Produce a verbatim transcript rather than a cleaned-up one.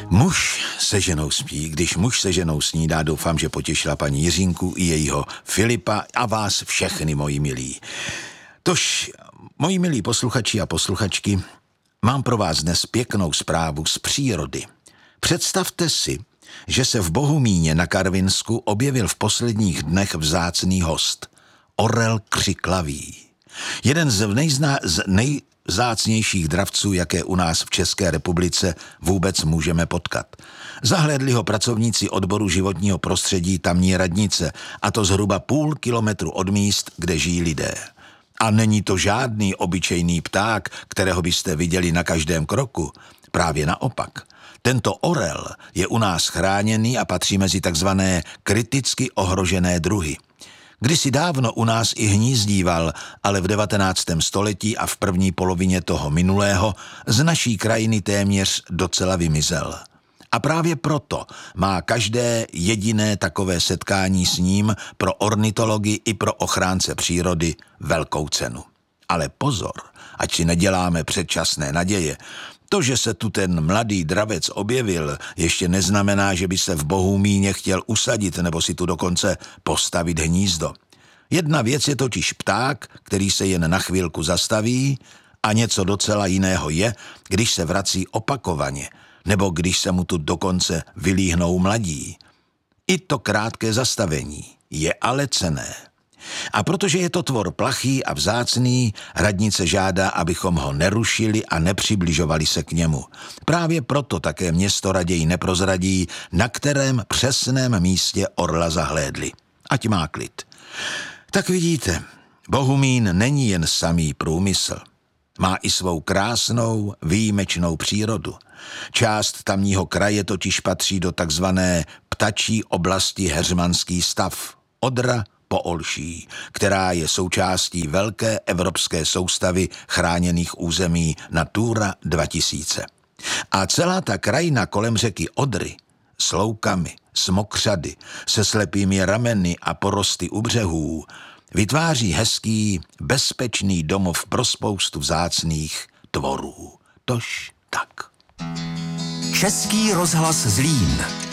Muž se ženou spí, když muž se ženou snídá, doufám, že potěšila paní Jiřinku i jejího Filipa a vás všechny, moji milí. Tož, moji milí posluchači a posluchačky, mám pro vás dnes pěknou zprávu z přírody. Představte si, že se v Bohumíně na Karvinsku objevil v posledních dnech vzácný host. Orel křiklavý. Jeden z, nejzná, z nejvzácnějších dravců, jaké u nás v České republice vůbec můžeme potkat. Zahlédli ho pracovníci odboru životního prostředí tamní radnice, a to zhruba půl kilometru od míst, kde žijí lidé. A není to žádný obyčejný pták, kterého byste viděli na každém kroku. Právě naopak. Tento orel je u nás chráněný a patří mezi takzvané kriticky ohrožené druhy. Kdysi dávno u nás i hnízdíval, ale v devatenáctém století a v první polovině toho minulého z naší krajiny téměř docela vymizel. A právě proto má každé jediné takové setkání s ním pro ornitology i pro ochránce přírody velkou cenu. Ale pozor, ať si neděláme předčasné naděje. To, že se tu ten mladý dravec objevil, ještě neznamená, že by se v Bohumíně chtěl usadit nebo si tu dokonce postavit hnízdo. Jedna věc je totiž pták, který se jen na chvilku zastaví, a něco docela jiného je, když se vrací opakovaně, nebo když se mu tu dokonce vylíhnou mladí. I to krátké zastavení je ale cenné. A protože je to tvor plachý a vzácný, radnice žádá, abychom ho nerušili a nepřibližovali se k němu. Právě proto také město raději neprozradí, na kterém přesném místě orla zahlédli. Ať má klid. Tak vidíte, Bohumín není jen samý průmysl. Má i svou krásnou, výjimečnou přírodu. Část tamního kraje totiž patří do takzvané ptačí oblasti Heřmanský stav, Odra po Olší, která je součástí velké evropské soustavy chráněných území Natura dva tisíce. A celá ta krajina kolem řeky Odry s loukami, s mokřady, se slepými rameny a porosty u břehů vytváří hezký, bezpečný domov pro spoustu vzácných tvorů. Tož tak. Český rozhlas Zlín.